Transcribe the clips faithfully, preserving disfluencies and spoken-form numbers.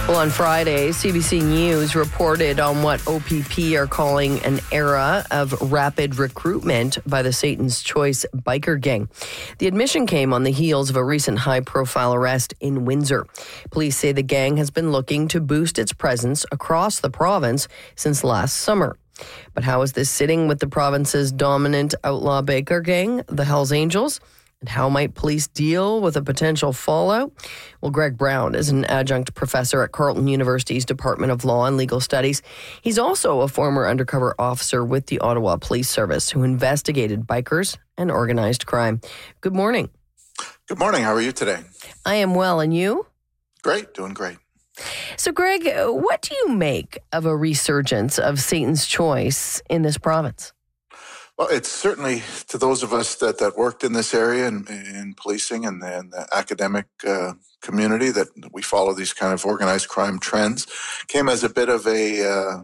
Well, on Friday, C B C News reported on what O P P are calling an era of rapid recruitment by the Satan's Choice biker gang. The admission came on the heels of a recent high-profile arrest in Windsor. Police say the gang has been looking to boost its presence across the province since last summer. But how is this sitting with the province's dominant outlaw biker gang, the Hells Angels? And how might police deal with a potential fallout? Well, Greg Brown is an adjunct professor at Carleton University's Department of Law and Legal Studies. He's also a former undercover officer with the Ottawa Police Service who investigated bikers and organized crime. Good morning. Good morning. How are you today? I am well. And you? Great. Doing great. So, Greg, what do you make of a resurgence of Satan's Choice in this province? Well, it's certainly to those of us that, that worked in this area and in policing and, and the academic uh, community that we follow these kind of organized crime trends, came as a bit of a, uh,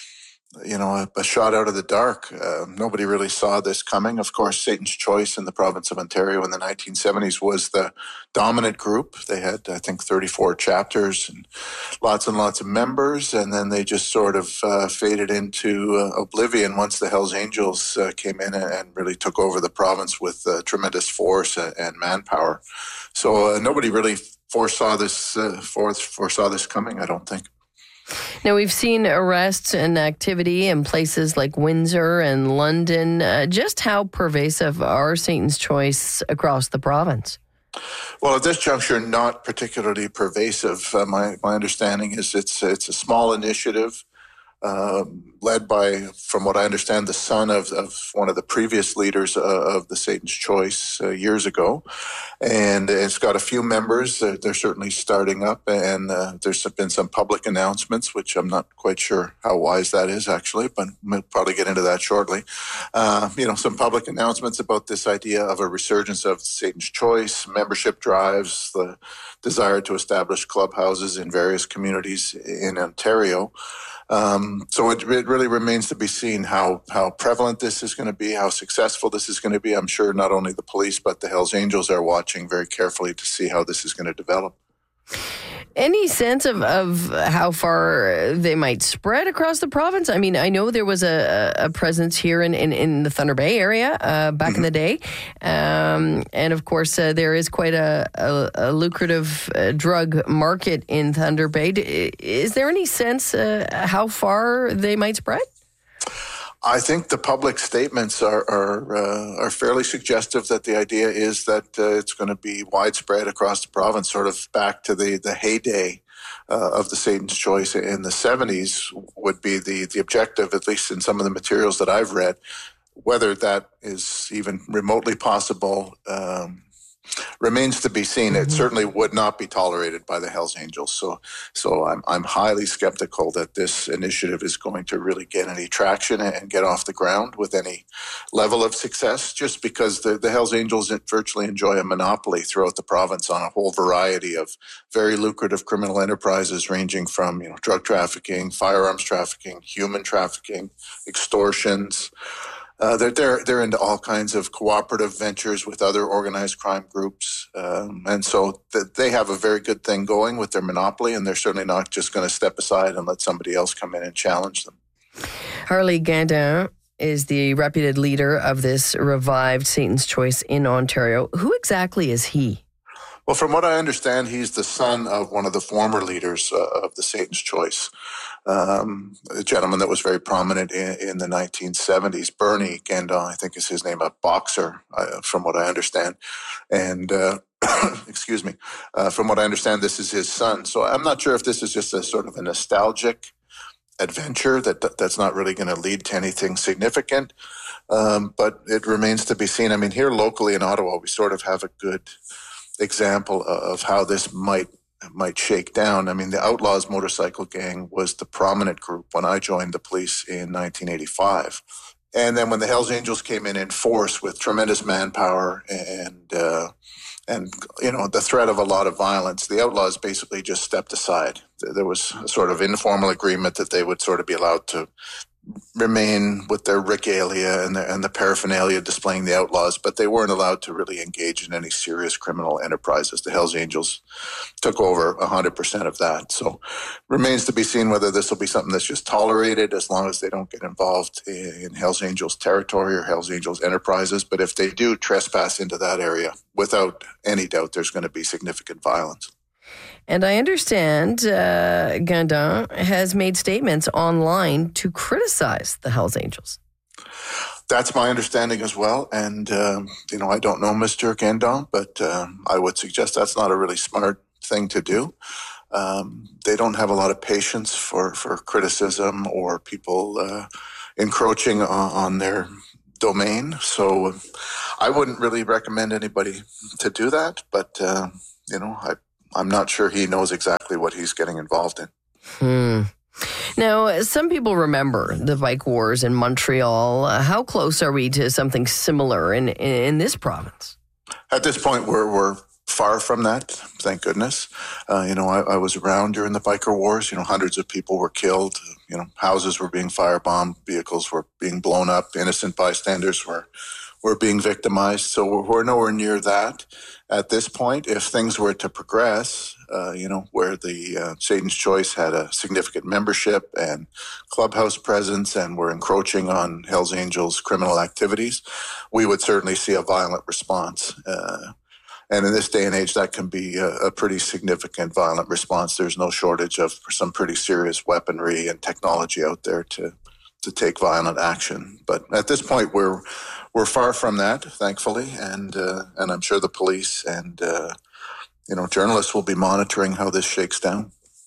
you know, a, a shot out of the dark. Uh, nobody really saw this coming. Of course, Satan's Choice in the province of Ontario in the nineteen seventies was the dominant group. They had, I think, thirty-four chapters and lots and lots of members, and then they just sort of uh, faded into uh, oblivion once the Hells Angels uh, came in and really took over the province with uh, tremendous force and manpower. So uh, nobody really foresaw this, uh, foresaw this coming, I don't think. Now, we've seen arrests and activity in places like Windsor and London. Uh, just how pervasive are Satan's Choice across the province? Well, at this juncture, not particularly pervasive. Uh, my my understanding is it's it's a small initiative uh, led by, from what I understand, the son of, of one of the previous leaders uh, of the Satan's Choice uh, years ago. And it's got a few members. They're, they're certainly starting up, and uh, there's been some public announcements, which I'm not quite sure how wise that is, actually, but we'll probably get into that shortly. Uh, you know, some public announcements about this idea of a resurgence of Satan's Choice, membership drives, the desire to establish clubhouses in various communities in Ontario. Um, so it, it really remains to be seen how, how prevalent this is going to be, how successful this is going to be. I'm sure not only the police, but the Hells Angels are watching very carefully to see how this is going to develop. Any sense of, of how far they might spread across the province? I mean, I know there was a, a presence here in, in, in the Thunder Bay area uh, back mm-hmm. in the day. Um, and of course, uh, there is quite a, a, a lucrative uh, drug market in Thunder Bay. Is there any sense uh, how far they might spread? I think the public statements are are, uh, are fairly suggestive that the idea is that uh, it's going to be widespread across the province, sort of back to the, the heyday uh, of the Satan's Choice in the seventies would be the, the objective, at least in some of the materials that I've read. Whether that is even remotely possible um, remains to be seen. It certainly would not be tolerated by the Hells Angels. So, so I'm I'm highly skeptical that this initiative is going to really get any traction and get off the ground with any level of success. Just because the, the Hells Angels virtually enjoy a monopoly throughout the province on a whole variety of very lucrative criminal enterprises, ranging from you know drug trafficking, firearms trafficking, human trafficking, extortions. Uh, they're, they're, they're into all kinds of cooperative ventures with other organized crime groups. Um, and so th- they have a very good thing going with their monopoly, and they're certainly not just going to step aside and let somebody else come in and challenge them. Harley Gandin is the reputed leader of this revived Satan's Choice in Ontario. Who exactly is he? Well, from what I understand, he's the son of one of the former leaders uh, of the Satan's Choice, um, a gentleman that was very prominent in, in the nineteen seventies. Bernie Gandin, I think is his name, a boxer, uh, from what I understand. And, uh, excuse me, uh, from what I understand, this is his son. So I'm not sure if this is just a sort of a nostalgic adventure that that's not really going to lead to anything significant. Um, but it remains to be seen. I mean, here locally in Ottawa, we sort of have a good example of how this might might shake down. I mean, the Outlaws Motorcycle Gang was the prominent group when I joined the police in nineteen eighty-five. And then when the Hells Angels came in in force with tremendous manpower and, uh, and you know, the threat of a lot of violence, the Outlaws basically just stepped aside. There was a sort of informal agreement that they would sort of be allowed to remain with their regalia and the, and the paraphernalia displaying the outlaws, but they weren't allowed to really engage in any serious criminal enterprises. The Hells Angels took over one hundred percent of that. So remains to be seen whether this will be something that's just tolerated as long as they don't get involved in, in Hells Angels territory or Hells Angels enterprises. But if they do trespass into that area, without any doubt, there's going to be significant violence. And I understand uh, Guindon has made statements online to criticize the Hells Angels. That's my understanding as well. And, um, you know, I don't know Mister Guindon, but um, I would suggest that's not a really smart thing to do. Um, they don't have a lot of patience for, for criticism or people uh, encroaching on, on their domain. So I wouldn't really recommend anybody to do that. But, uh, you know, I I'm not sure he knows exactly what he's getting involved in. Hmm. Now, some people remember the bike wars in Montreal. Uh, how close are we to something similar in, in this province? At this point, we're, we're far from that, thank goodness. Uh, you know, I, I was around during the biker wars. You know, hundreds of people were killed. You know, houses were being firebombed, vehicles were being blown up, innocent bystanders were were being victimized. So we're, we're nowhere near that at this point. If things were to progress, uh, you know, where the uh, Satan's Choice had a significant membership and clubhouse presence and were encroaching on Hells Angels criminal activities, we would certainly see a violent response. Uh, and in this day and age, that can be a, a pretty significant violent response. There's no shortage of some pretty serious weaponry and technology out there to to take violent action. But at this point, we're we're far from that, thankfully, and uh, and I'm sure the police and uh, you know journalists will be monitoring how this shakes down.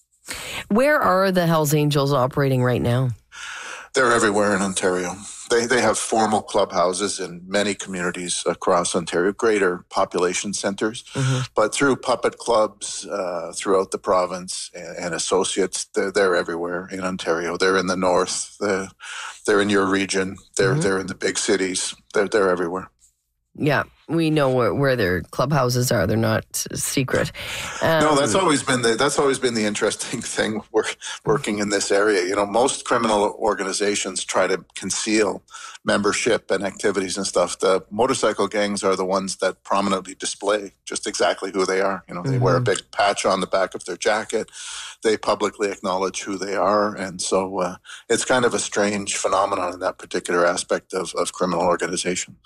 Where are the Hells Angels operating right now? They're everywhere in Ontario. They they have formal clubhouses in many communities across Ontario, greater population centers, mm-hmm. but through puppet clubs uh, throughout the province and, and associates, they're, they're everywhere in Ontario. They're in the north, they're, they're in your region, they're mm-hmm. they're in the big cities, they're they're everywhere. Yeah, we know where, where their clubhouses are. They're not secret. Um, no, that's always been the that's always been the interesting thing. Work, working in this area, you know, most criminal organizations try to conceal membership and activities and stuff. The motorcycle gangs are the ones that prominently display just exactly who they are. You know, they mm-hmm. wear a big patch on the back of their jacket. They publicly acknowledge who they are, and so uh, it's kind of a strange phenomenon in that particular aspect of, of criminal organizations.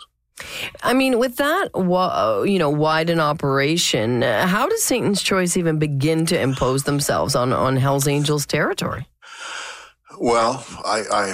I mean, with that, you know, wide an operation, how does Satan's Choice even begin to impose themselves on, on Hells Angels territory? Well, I I,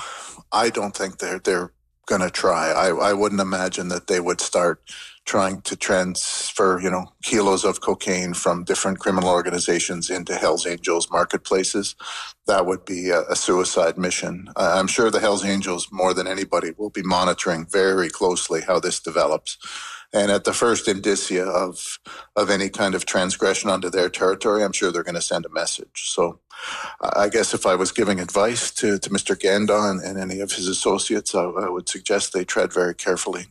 I don't think they're they're going to try. I, I wouldn't imagine that they would start trying to transfer, you know, kilos of cocaine from different criminal organizations into Hells Angels marketplaces. That would be a, a suicide mission. Uh, I'm sure the Hells Angels, more than anybody, will be monitoring very closely how this develops. And at the first indicia of of any kind of transgression onto their territory, I'm sure they're going to send a message. So I guess if I was giving advice to, to Mister Guindon and, and any of his associates, I, I would suggest they tread very carefully.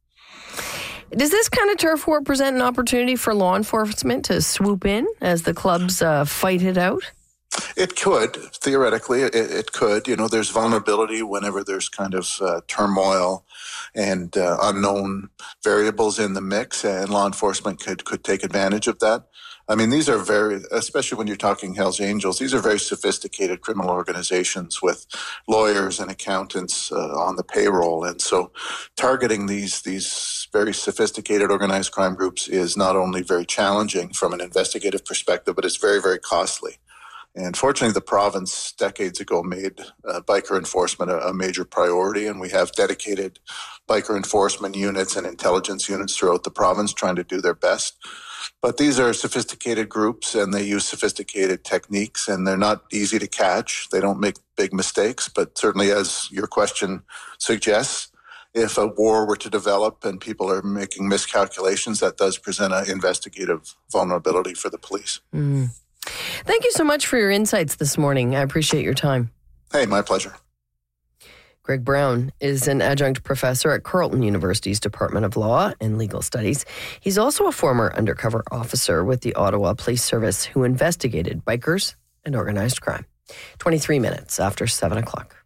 Does this kind of turf war present an opportunity for law enforcement to swoop in as the clubs uh, fight it out? It could, theoretically, it, it could. You know, there's vulnerability whenever there's kind of uh, turmoil and uh, unknown variables in the mix, and law enforcement could, could take advantage of that. I mean, these are very, especially when you're talking Hells Angels, these are very sophisticated criminal organizations with lawyers and accountants uh, on the payroll. And so targeting these these very sophisticated organized crime groups is not only very challenging from an investigative perspective, but it's very, very costly. And fortunately, the province decades ago made uh, biker enforcement a, a major priority, and we have dedicated biker enforcement units and intelligence units throughout the province trying to do their best. But these are sophisticated groups, and they use sophisticated techniques, and they're not easy to catch. They don't make big mistakes, but certainly, as your question suggests, if a war were to develop and people are making miscalculations, that does present an investigative vulnerability for the police. Mm. Thank you so much for your insights this morning. I appreciate your time. Hey, my pleasure. Greg Brown is an adjunct professor at Carleton University's Department of Law and Legal Studies. He's also a former undercover officer with the Ottawa Police Service who investigated bikers and organized crime. twenty-three minutes after seven o'clock.